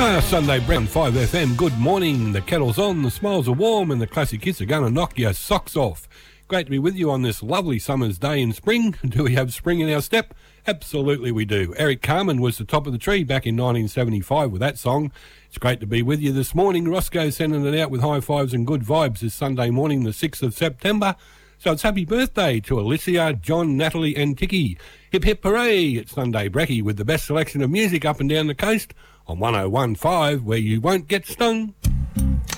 Sunday Brown 5FM, good morning. The kettle's on, the smiles are warm and the classic hits are going to knock your socks off. Great to be with you on this lovely summer's day in spring. Do we have spring in our step? Absolutely we do. Eric Carmen was the top of the tree back in 1975 with that song. It's great to be with you this morning. Roscoe sending it out with high fives and good vibes this Sunday morning, the 6th of September. So it's happy birthday to Alicia, John, Natalie and Tiki. Hip hip hooray, it's Sunday Brekkie with the best selection of music up and down the coast on 101.5 where you won't get stung.